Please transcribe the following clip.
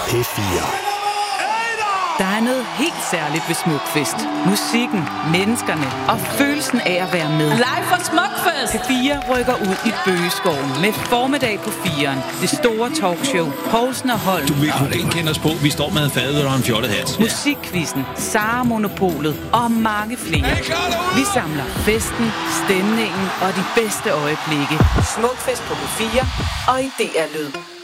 P4. Der er noget helt særligt ved Smukfest. Musikken, menneskerne og følelsen af at være med. Live fra Smukfest! P4 rykker ud i Bøgeskoven med formiddag på 4'eren. Det store talkshow, Poulsen og Holm. Du vil kunne genkende os på, vi står med fadet og en fjollet hat. Musikquizzen, Sara Monopolet og mange flere. Vi samler festen, stemningen og de bedste øjeblikke. Smukfest på P4 og i DR Lyd.